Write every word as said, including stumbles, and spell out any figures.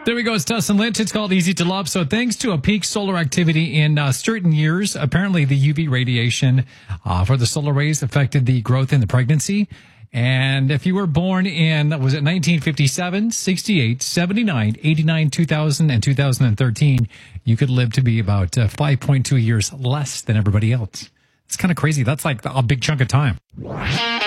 There we go. It's Dustin Lynch. It's called Easy to Love. So thanks to a peak solar activity in uh, certain years, apparently the U V radiation uh, for the solar rays affected the growth in the pregnancy. And if you were born in, was it nineteen fifty-seven, sixty-eight, seventy-nine, eighty-nine, two thousand, and two thousand thirteen, you could live to be about uh, five point two years less than everybody else. It's kind of crazy. That's like a big chunk of time.